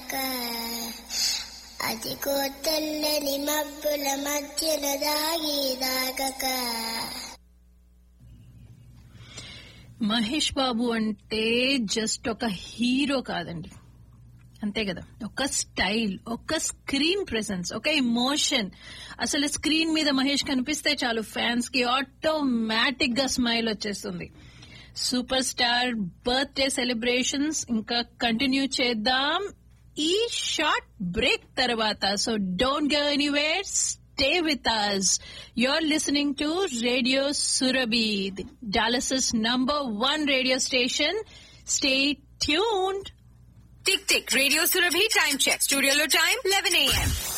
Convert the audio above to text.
దాగక అదిగో తెల్లని మబ్బుల మధ్యన దాగి దాగక. మహేష్ బాబు అంటే జస్ట్ ఒక హీరో కాదండి, అంతే కదా, ఒక స్టైల్, ఒక స్క్రీన్ ప్రెసెన్స్, ఒక ఎమోషన్. అసలు స్క్రీన్ మీద మహేష్ కనిపిస్తే చాలు ఫ్యాన్స్ కి ఆటోమేటిక్ గా స్మైల్ వచ్చేస్తుంది. సూపర్ స్టార్ బర్త్డే సెలబ్రేషన్స్ ఇంకా కంటిన్యూ చేద్దాం ఈ షార్ట్ బ్రేక్ తర్వాత. So don't go anywhere, stay with us. You're listening to Radio Surabhi, Dallas's #1 radio station. Stay tuned. Tick tick, Radio Surabhi time check. Studio lo time 11 a.m.